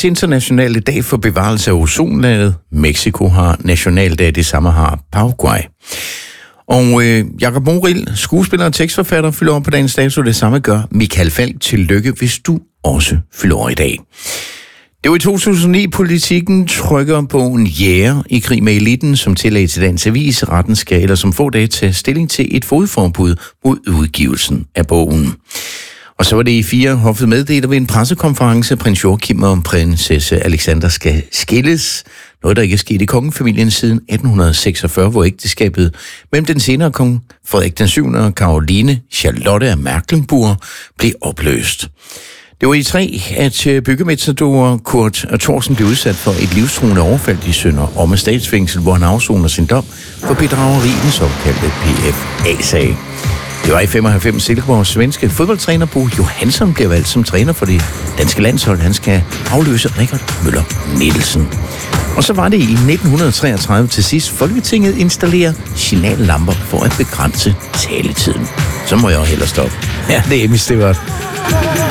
dagens internationale dag for bevarelse af ozonlaget. Mexico har nationaldag, det samme har Paraguay. Og Jakob Morild, skuespiller og tekstforfatter, fylder op på dagens dato. Det samme gør Michael Falk. Tillykke, hvis du også fylder år i dag. Det var i 2009, Politikken trykker bogen Jæger i krig med eliten, som tillæg til dagens avis. Retten skal eller som få dage tage stilling til et fodforbud mod udgivelsen af bogen. Og så var det i 4 hoffet meddeler ved en pressekonference, prins Joachim og prinsesse Alexander skal skilles. Noget, der ikke er sket i kongefamilien siden 1846, hvor ægteskabet mellem den senere kong Frederik den 7. og Caroline Charlotte af Mecklenburg blev opløst. Det var i 3, at byggemetadorer Kurt Thorsen blev udsat for et livstruende overfald i Sønder Omme Statsfængsel, hvor han afsoner sin dom for bedrageri i den såkaldte PFA-sag. Det var i 95, Silkeborgs svenske fodboldtræner Bo Johansson bliver valgt som træner for det danske landshold. Han skal afløse Richard Møller Nielsen. Og så var det i 1933 til sidst, Folketinget installerer signallamper for at begrænse taletiden. Så må jeg jo hellere stoppe. Ja, det er Emmy Stewart.